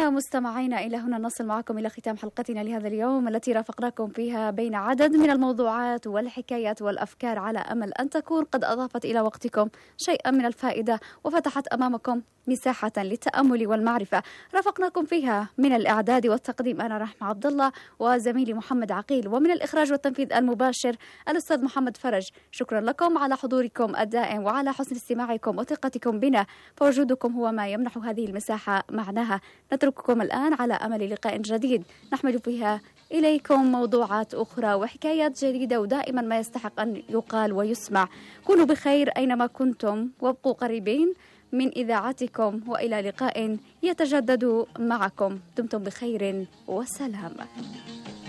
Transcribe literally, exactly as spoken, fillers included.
ومستمعينا إلى هنا نصل معكم إلى ختام حلقتنا لهذا اليوم، التي رافقناكم فيها بين عدد من الموضوعات والحكايات والأفكار، على أمل أن تكون قد أضافت إلى وقتكم شيئا من الفائدة وفتحت أمامكم مساحة للتأمل والمعرفة. رافقناكم فيها من الإعداد والتقديم أنا رحمة عبد الله وزميلي محمد عقيل، ومن الإخراج والتنفيذ المباشر الأستاذ محمد فرج. شكرا لكم على حضوركم الدائم وعلى حسن استماعكم وثقتكم بنا، فوجودكم هو ما يمنح هذه المساحة معناها. نترككم الآن على أمل لقاء جديد نحمل فيها إليكم موضوعات أخرى وحكايات جديدة، ودائما ما يستحق أن يقال ويسمع. كونوا بخير أينما كنتم وابقوا قريبين من إذاعتكم، وإلى لقاء يتجدد معكم. دمتم بخير وسلام.